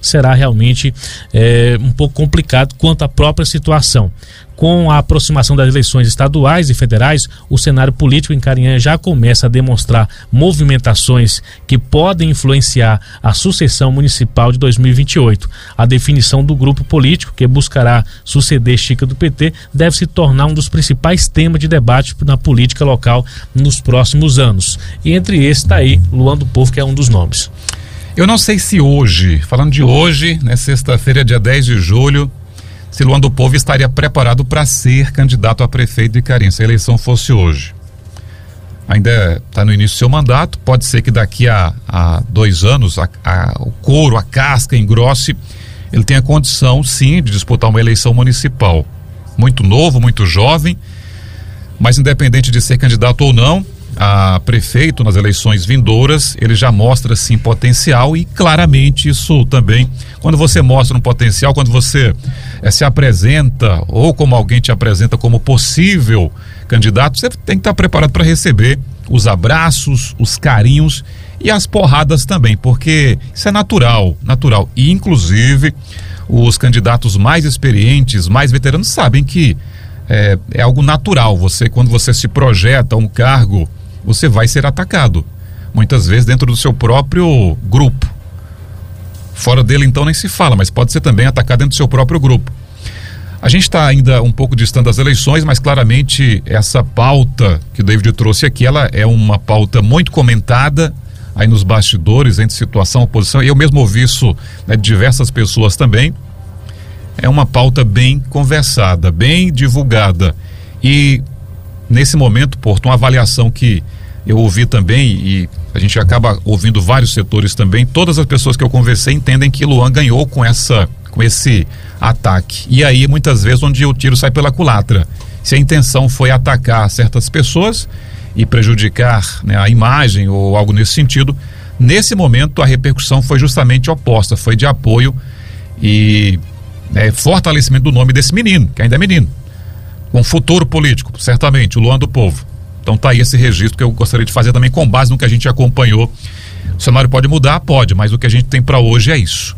será realmente um pouco complicado quanto à própria situação. Com a aproximação das eleições estaduais e federais, o cenário político em Carinhã já começa a demonstrar movimentações que podem influenciar a sucessão municipal de 2028. A definição do grupo político que buscará suceder Chica do PT deve se tornar um dos principais temas de debate na política local nos próximos anos. E entre esses está aí Luan do Povo, que é um dos nomes. Eu não sei se hoje, falando de hoje, né, sexta-feira, dia 10 de julho, se Luan do Povo estaria preparado para ser candidato a prefeito de Carinhã, se a eleição fosse hoje. Ainda está no início do seu mandato, pode ser que daqui a 2 anos o couro, a casca engrosse, ele tenha condição sim de disputar uma eleição municipal. Muito novo, muito jovem, mas independente de ser candidato ou não a prefeito nas eleições vindouras, ele já mostra sim potencial, e claramente isso também, quando você mostra um potencial, quando você se apresenta ou como alguém te apresenta como possível candidato, você tem que estar preparado para receber os abraços, os carinhos e as porradas também, porque isso é natural, e inclusive os candidatos mais experientes, mais veteranos sabem que é algo natural. Quando você se projeta a um cargo, você vai ser atacado, muitas vezes dentro do seu próprio grupo. Fora dele então nem se fala, mas pode ser também atacado dentro do seu próprio grupo. A gente está ainda um pouco distante das eleições, mas claramente essa pauta que o David trouxe aqui, ela é uma pauta muito comentada aí nos bastidores, entre situação e oposição, e eu mesmo ouvi isso, né, de diversas pessoas também. É uma pauta bem conversada, bem divulgada, e nesse momento, Porto, uma avaliação que eu ouvi também, e a gente acaba ouvindo vários setores também, todas as pessoas que eu conversei entendem que Luan ganhou com esse ataque. E aí, muitas vezes, onde o tiro sai pela culatra. Se a intenção foi atacar certas pessoas e prejudicar, né, a imagem ou algo nesse sentido, nesse momento a repercussão foi justamente oposta, foi de apoio e fortalecimento do nome desse menino, que ainda é menino, com futuro político, certamente, o Luan do Povo. Então tá aí esse registro que eu gostaria de fazer também com base no que a gente acompanhou. O cenário pode mudar? Pode, mas o que a gente tem para hoje é isso.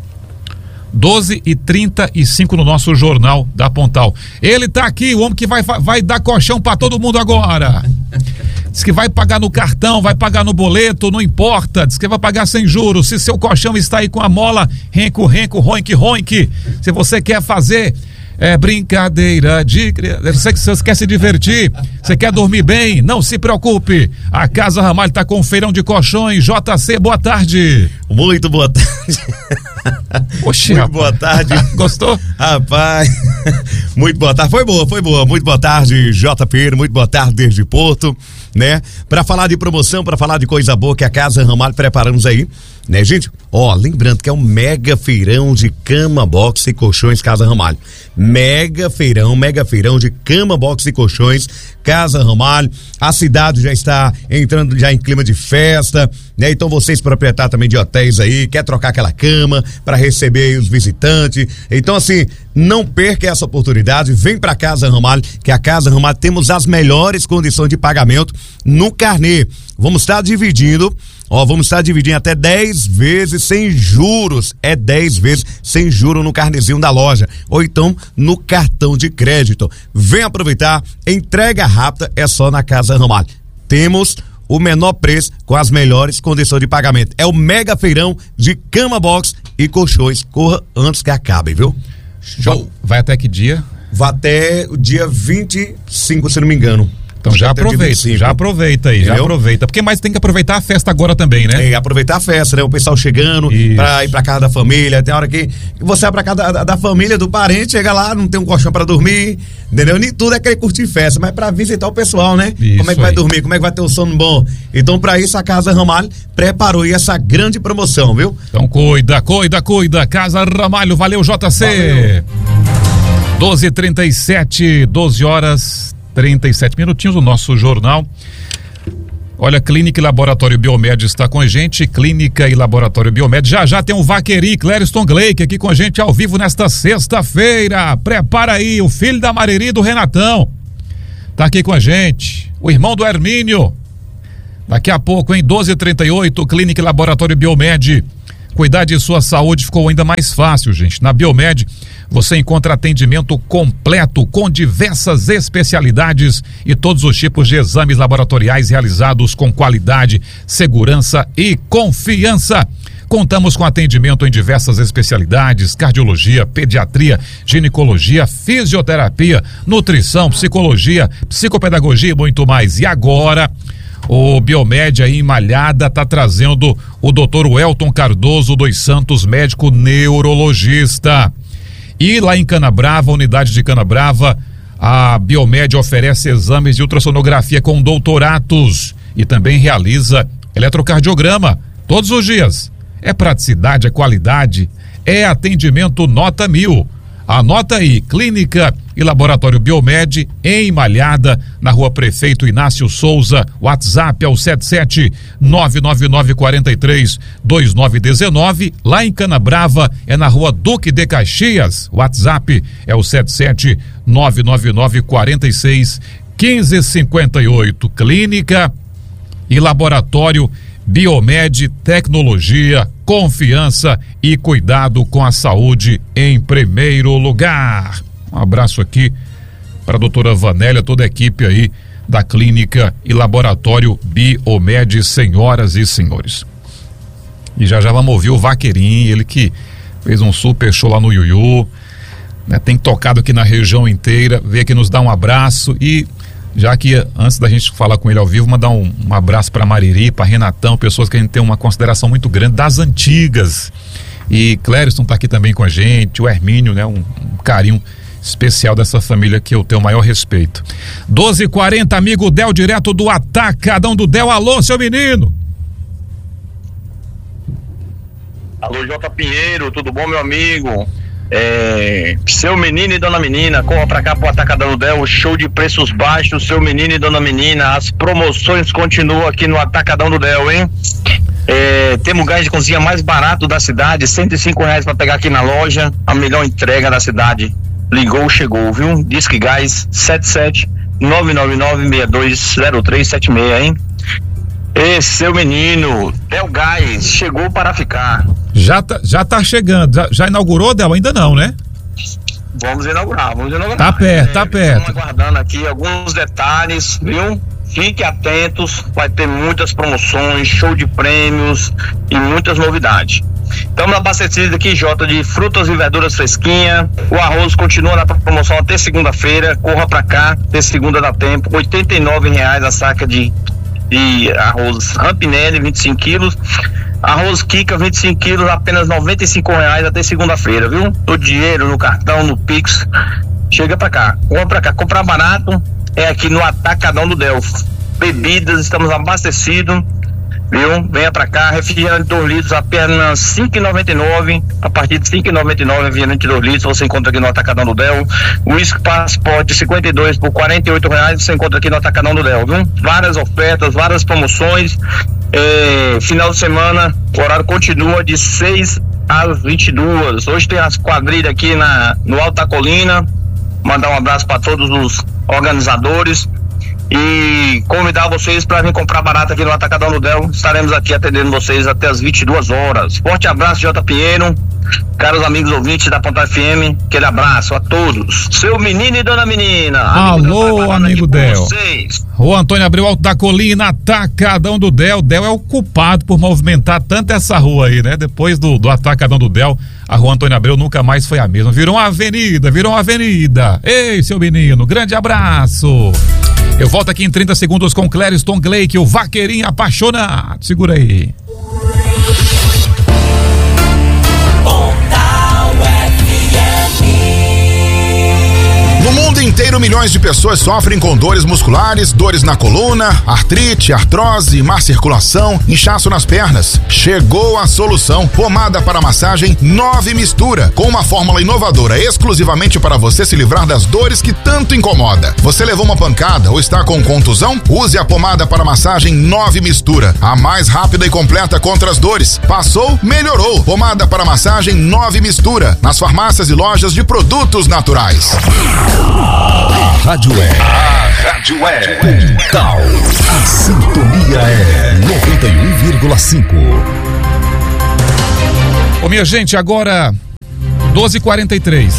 12h35 no nosso Jornal da Pontal. Ele tá aqui, o homem que vai dar colchão para todo mundo agora. Diz que vai pagar no cartão, vai pagar no boleto, não importa. Diz que vai pagar sem juros. Se seu colchão está aí com a mola, renco, roink. Se você quer fazer brincadeira de criança, você quer se divertir, você quer dormir bem, não se preocupe, a Casa Ramalho está com um feirão de colchões. JC, boa tarde. Muito boa tarde. Oxi, muito boa tarde. Gostou? Rapaz, muito boa tarde, foi boa, muito boa tarde, JP, muito boa tarde desde Porto, né? Para falar de promoção, para falar de coisa boa que a Casa Ramalho preparamos aí, né, gente? Ó, lembrando que é um mega feirão de cama, box e colchões Casa Ramalho. Mega feirão de cama, box e colchões Casa Ramalho. A cidade já está entrando já em clima de festa, né? Então vocês proprietários também de hotéis aí, quer trocar aquela cama para receber aí os visitantes. Então assim, não perca essa oportunidade, vem pra Casa Ramalho, que a Casa Ramalho temos as melhores condições de pagamento no carnê. Vamos estar dividindo até 10 vezes sem juros. 10 vezes sem juros no carnezinho da loja. Ou então no cartão de crédito. Vem aproveitar, entrega rápida é só na Casa Ramalho. Temos o menor preço com as melhores condições de pagamento. É o mega feirão de cama box e colchões. Corra antes que acabe, viu? Show! Vai até que dia? Vai até o dia 25, se não me engano. Então já aproveita aí, porque mais tem que aproveitar a festa agora também, né? Aproveitar a festa, né? O pessoal chegando pra ir pra casa da família, tem hora que você vai pra casa da família, do parente, chega lá, não tem um colchão pra dormir, entendeu? Nem tudo é querer curtir festa, mas pra visitar o pessoal, né? Isso, como é que vai dormir, como é que vai ter um sono bom. Então pra isso a Casa Ramalho preparou aí essa grande promoção, viu? Então cuida, Casa Ramalho, valeu JC! 12h37, 12 horas 37 minutinhos, o nosso jornal. Olha, Clínica e Laboratório Biomed está com a gente. Clínica e Laboratório Biomed. Já tem um vaqueri, Clériston Gleick, aqui com a gente ao vivo nesta sexta-feira. Prepara aí, o filho da Mariri do Renatão. Tá aqui com a gente. O irmão do Hermínio. Daqui a pouco, em 12h38, Clínica e Laboratório Biomed. Cuidar de sua saúde ficou ainda mais fácil, gente. Na Biomed, você encontra atendimento completo com diversas especialidades e todos os tipos de exames laboratoriais realizados com qualidade, segurança e confiança. Contamos com atendimento em diversas especialidades: cardiologia, pediatria, ginecologia, fisioterapia, nutrição, psicologia, psicopedagogia e muito mais. E agora, o Biomed aí em Malhada tá trazendo o Dr. Welton Cardoso dos Santos, médico neurologista. E lá em Canabrava, unidade de Canabrava, a Biomed oferece exames de ultrassonografia com doutoratos e também realiza eletrocardiograma todos os dias. É praticidade, é qualidade, é atendimento nota 1000. Anota aí: Clínica e Laboratório Biomed em Malhada, na Rua Prefeito Inácio Souza. WhatsApp é o 77-99943-2919. Lá em Canabrava é na Rua Duque de Caxias. WhatsApp é o 77-99946-1558. Clínica e Laboratório Biomed, tecnologia, confiança e cuidado com a saúde em primeiro lugar. Um abraço aqui para a doutora Vanélia, toda a equipe aí da Clínica e Laboratório Biomed, senhoras e senhores. E já vamos ouvir o Vaqueirinho, ele que fez um super show lá no Iuiú, né? Tem tocado aqui na região inteira, veio aqui nos dar um abraço. E já que antes da gente falar com ele ao vivo, mandar um abraço para Mariri, para Renatão, pessoas que a gente tem uma consideração muito grande, das antigas. E Clériston tá aqui também com a gente, o Hermínio, né? Um carinho especial dessa família que eu tenho o maior respeito. 12h40, amigo Del, direto do Atacadão do Del. Alô, seu menino! Alô, J. Pinheiro, tudo bom, meu amigo? Seu menino e dona menina, corra pra cá pro Atacadão do Del, show de preços baixos, seu menino e dona menina, as promoções continuam aqui no Atacadão do Del, hein? Temos gás de cozinha mais barato da cidade, R$105 pra pegar aqui na loja, a melhor entrega da cidade. Ligou, chegou, viu? Disque Gás 77-999-620376, hein? Seu menino, Del Gás, chegou para ficar. Já tá chegando, já inaugurou, Del? Ainda não, né? Vamos inaugurar. Tá perto. Estamos aguardando aqui alguns detalhes, viu? Fiquem atentos, vai ter muitas promoções, show de prêmios e muitas novidades. Estamos abastecidos aqui, Jota, de frutas e verduras fresquinha. O arroz continua na promoção até segunda-feira. Corra pra cá, até segunda dá tempo. R$89 a saca de arroz Rampinelli, 25 quilos. Arroz Kika, 25 quilos, apenas R$95 até segunda-feira, viu? No dinheiro, no cartão, no Pix. Chega pra cá, compra pra cá. Comprar barato é aqui no Atacadão do Del. Bebidas, estamos abastecidos, viu? Venha pra cá, refrigerante 2 litros, apenas R$5,99. A partir de R$5,99, refrigerante 2 litros, você encontra aqui no Atacadão do Del. Whisky Passport 52 por R$48, você encontra aqui no Atacadão do Del, viu? Várias ofertas, várias promoções. Final de semana, o horário continua de 6 às 22. Hoje tem as quadrilhas aqui no Alto da Colina. Mandar um abraço para todos os organizadores e convidar vocês para vir comprar barato aqui no Atacadão do Del. Estaremos aqui atendendo vocês até as 22 horas. Forte abraço, J. Pinheiro, caros amigos ouvintes da Ponta FM, aquele abraço a todos. Seu menino e dona menina. Alô, amigo Del. O Antônio Abreu, Alto da Colina, Atacadão do Del. Del é o culpado por movimentar tanto essa rua aí, né? Depois do Atacadão do Del, a rua Antônio Abreu nunca mais foi a mesma. Virou uma avenida. Ei, seu menino, grande abraço. Eu volto aqui em 30 segundos com Clériston Gleick, o Vaqueirinho apaixonado. Segura aí. No mundo inteiro, milhões de pessoas sofrem com dores musculares, dores na coluna, artrite, artrose, má circulação, inchaço nas pernas. Chegou a solução. Pomada para massagem 9 Mistura, com uma fórmula inovadora exclusivamente para você se livrar das dores que tanto incomoda. Você levou uma pancada ou está com contusão? Use a pomada para massagem 9 Mistura, a mais rápida e completa contra as dores. Passou, melhorou. Pomada para massagem 9 Mistura, nas farmácias e lojas de produtos naturais. A Rádio é Puntal. A sintonia é 91,5. Ô, minha gente, agora 12h43.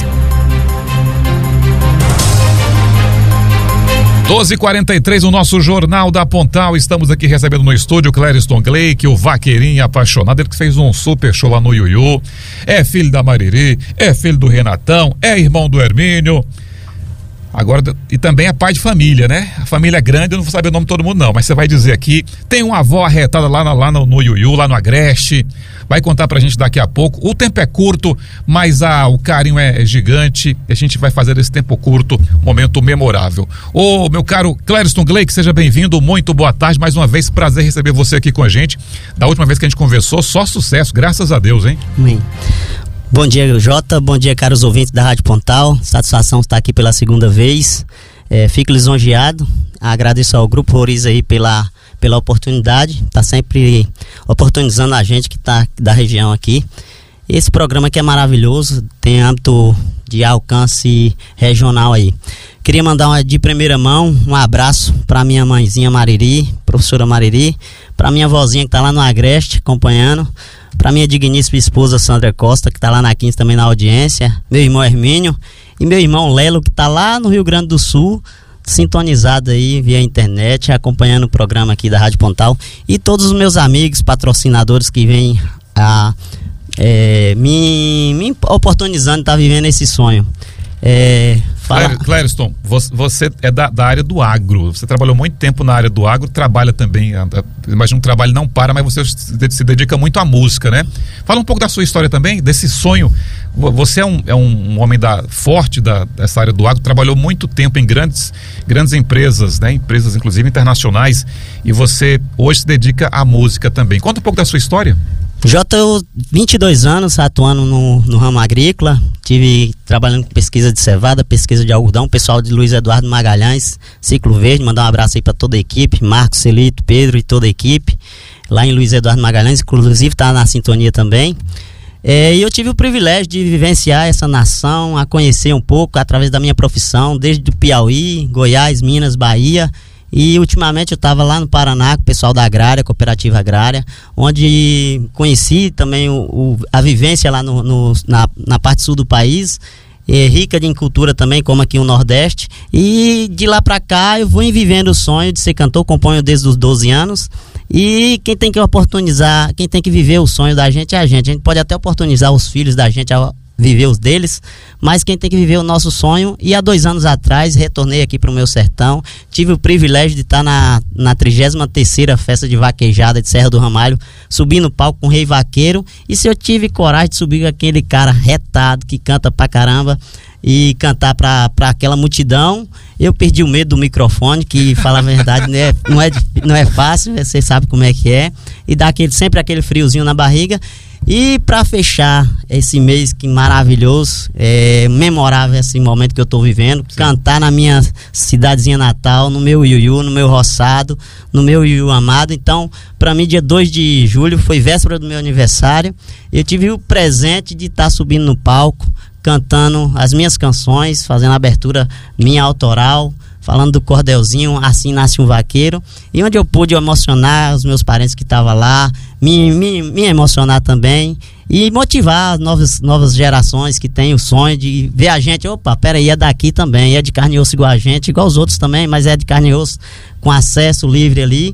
12h43, o nosso Jornal da Pontal. Estamos aqui recebendo no estúdio Clériston Gleick, o vaqueirinho apaixonado, ele que fez um super show lá no Iuiú. É filho da Mariri, é filho do Renatão, é irmão do Hermínio. Agora, e também é pai de família, né? A família é grande, eu não vou saber o nome de todo mundo não, mas você vai dizer aqui, tem uma avó arretada lá no Iuiú, lá no Agreste, vai contar pra gente daqui a pouco. O tempo é curto, mas o carinho é gigante, e a gente vai fazer desse tempo curto um momento memorável. Ô, meu caro Clériston Gleick, seja bem-vindo, muito boa tarde, mais uma vez, prazer receber você aqui com a gente. Da última vez que a gente conversou, só sucesso, graças a Deus, hein? Amém. Bom dia, Jota, bom dia, caros ouvintes da Rádio Pontal, satisfação estar aqui pela segunda vez, fico lisonjeado, agradeço ao Grupo Roriz aí pela oportunidade, tá sempre oportunizando a gente que tá da região aqui. Esse programa aqui é maravilhoso, tem âmbito de alcance regional aí. Queria mandar de primeira mão um abraço para minha mãezinha Mariri, professora Mariri, para minha vozinha que tá lá no Agreste acompanhando, para minha digníssima esposa Sandra Costa, que tá lá na 15 também na audiência, meu irmão Hermínio e meu irmão Lelo, que tá lá no Rio Grande do Sul, sintonizado aí via internet, acompanhando o programa aqui da Rádio Pontal, e todos os meus amigos, patrocinadores que vêm me oportunizando de estar vivendo esse sonho. Clériston, você é da área do agro, você trabalhou muito tempo na área do agro, trabalha também, imagino que o trabalho não para, mas você se dedica muito à música, né? Fala um pouco da sua história também, desse sonho. Você é um homem forte dessa área do agro, trabalhou muito tempo em grandes empresas, né? Empresas inclusive internacionais, e você hoje se dedica à música também. Conta um pouco da sua história. Jota, eu 22 anos atuando no ramo agrícola, tive trabalhando com pesquisa de cevada, pesquisa de algodão, pessoal de Luiz Eduardo Magalhães, Ciclo Verde, mandar um abraço aí para toda a equipe, Marcos, Celito, Pedro e toda a equipe, lá em Luiz Eduardo Magalhães, inclusive está na sintonia também. E eu tive o privilégio de vivenciar essa nação, a conhecer um pouco através da minha profissão, desde o Piauí, Goiás, Minas, Bahia. E ultimamente eu estava lá no Paraná com o pessoal da agrária, cooperativa agrária, onde conheci também a vivência lá na parte sul do país, rica de cultura também, como aqui no Nordeste. E de lá para cá eu vou vivendo o sonho de ser cantor, componho desde os 12 anos. E quem tem que oportunizar, quem tem que viver o sonho da gente é a gente. A gente pode até oportunizar os filhos da gente a viver os deles, mas quem tem que viver o nosso sonho. E há 2 anos atrás retornei aqui para o meu sertão, tive o privilégio de estar na 33ª festa de vaquejada de Serra do Ramalho, subi no palco com o Rei Vaqueiro. E se eu tive coragem de subir com aquele cara retado que canta pra caramba e cantar pra aquela multidão, eu perdi o medo do microfone, que fala a verdade, né? não é fácil, você sabe como é que é, e dá sempre aquele friozinho na barriga. E para fechar esse mês que maravilhoso, memorável esse momento que eu tô vivendo, sim, cantar na minha cidadezinha natal, no meu Iuiú, no meu roçado, no meu Iuiú amado. Então, para mim, dia 2 de julho, foi véspera do meu aniversário, eu tive o presente de estar subindo no palco, cantando as minhas canções, fazendo a abertura minha autoral, falando do cordelzinho, Assim Nasce um Vaqueiro, e onde eu pude emocionar os meus parentes que estavam lá, me emocionar também, e motivar novas gerações que têm o sonho de ver a gente, opa, peraí, é daqui também, é de carne e osso igual a gente, igual os outros também, mas é de carne e osso, com acesso livre ali,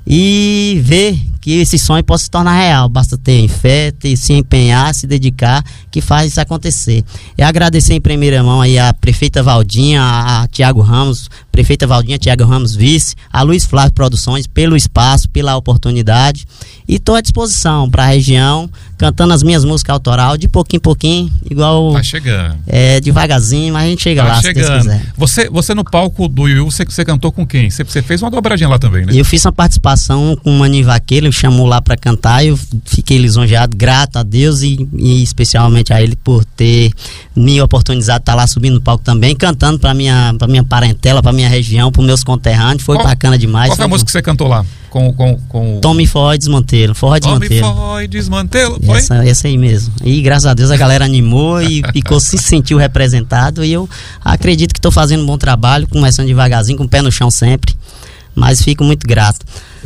e ver que esse sonho pode se tornar real. Basta ter fé, se empenhar, se dedicar, que faz isso acontecer. E agradecer em primeira mão aí a prefeita Valdinha, a Tiago Ramos, prefeita Valdinha, Tiago Ramos vice, a Luiz Flávio Produções, pelo espaço, pela oportunidade, e estou à disposição para a região, cantando as minhas músicas autoral, de pouquinho em pouquinho, igual... Tá chegando. Devagarzinho, mas a gente chega lá, chegando. Se Deus quiser. Você no palco do Iuiú, você cantou com quem? Você fez uma dobradinha lá também, né? Eu fiz uma participação com o Mani Vaqueiro, ele chamou lá para cantar, eu fiquei lisonjeado, grato a Deus e especialmente a ele por ter me oportunizado de estar lá subindo no palco também, cantando para minha parentela, para minha região, para meus conterrâneos, foi bacana demais. Qual foi a música que você cantou lá? Com Tome Forró Desmantelo. Tome Forró e Desmantelo. Essa aí mesmo. E graças a Deus a galera animou e se sentiu representado, e eu acredito que estou fazendo um bom trabalho, começando devagarzinho, com o pé no chão sempre, mas fico muito grato.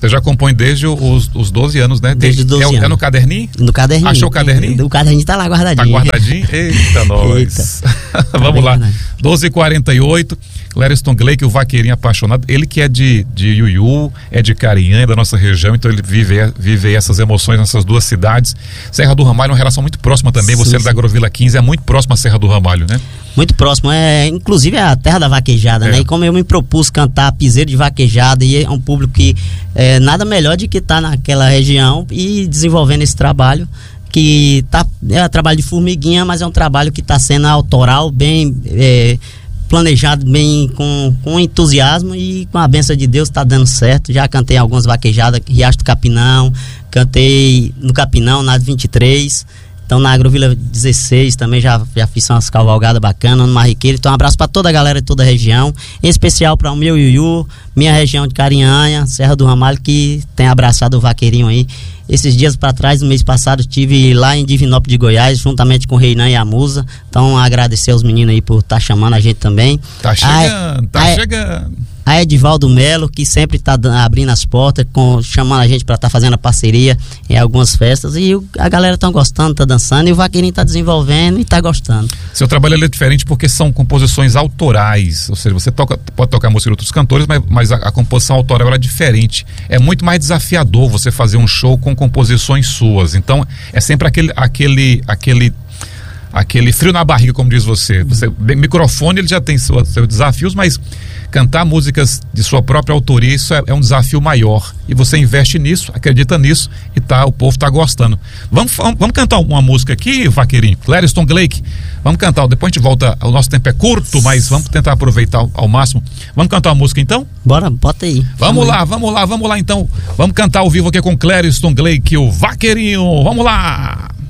Você já compõe desde os 12 anos, né? Desde 12 anos. É no caderninho? No caderninho. Achou o caderninho? O caderninho tá lá guardadinho. Tá guardadinho? Eita, nós. Vamos lá. 12h48. Clériston Gleick, o vaqueirinho apaixonado. Ele que é de Iuiú, é de Carinhanha, da nossa região, então ele vive essas emoções nessas duas cidades. Serra do Ramalho é uma relação muito próxima também. Sim, você é da Agrovila 15, é muito próximo à Serra do Ramalho, né? Muito próximo, inclusive é a terra da vaquejada, né? E como eu me propus cantar piseiro de vaquejada, e é um público que nada melhor de que estar naquela região e desenvolvendo esse trabalho, que é um trabalho de formiguinha, mas é um trabalho que está sendo autoral, bem planejado, bem com entusiasmo, e com a bênção de Deus está dando certo. Já cantei algumas vaquejadas, Riacho do Capinão, cantei no Capinão, na 23. Então na Agrovila 16 também já fiz umas cavalgadas bacanas no Marriqueiro. Então um abraço para toda a galera de toda a região, em especial para o meu Iuiú, minha região de Carinhanha, Serra do Ramalho, que tem abraçado o vaqueirinho aí. Esses dias para trás, no mês passado, estive lá em Divinópolis de Goiás, juntamente com o Reinan e a Musa. Então agradecer aos meninos aí por estar chamando a gente também. Tá chegando, chegando. A Edivaldo Melo, que sempre está abrindo as portas, chamando a gente para estar fazendo a parceria em algumas festas, e a galera tá gostando, tá dançando, e o vaqueirinho tá desenvolvendo e tá gostando. Seu trabalho é diferente porque são composições autorais, ou seja, você pode tocar música de outros cantores, mas a composição autoral é diferente. É muito mais desafiador você fazer um show com composições suas. Então é sempre aquele frio na barriga, como diz você. Microfone, ele já tem seus desafios, mas cantar músicas de sua própria autoria, isso é um desafio maior. E você investe nisso, acredita nisso, e o povo tá gostando. Vamos cantar uma música aqui, vaqueirinho? Clériston Gleick, vamos cantar. Depois a gente volta, o nosso tempo é curto, mas vamos tentar aproveitar ao máximo. Vamos cantar uma música então? Bora, bota aí. Vamos lá então. Vamos cantar ao vivo aqui com Clériston Gleick, o vaqueirinho. Vamos lá!